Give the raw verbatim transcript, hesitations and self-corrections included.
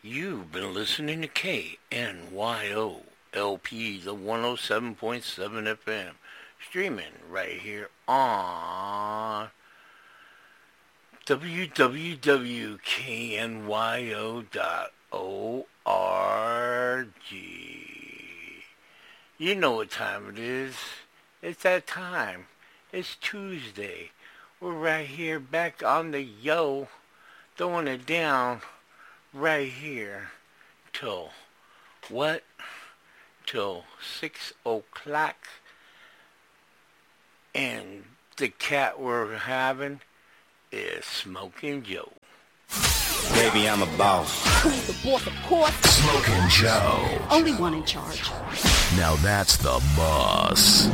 You've been listening to K N Y O L P, the one oh seven point seven F M, streaming right here on w w w dot k n y o dot org. You know what time it is. It's that time. It's Tuesday. We're right here back on the yo, throwing it down right here till what? Till six o'clock. And the cat we're having is Smoking Joe. Baby, I'm a boss. Who's the boss, of course? Smoking Joe. Only one in charge. Now that's the boss.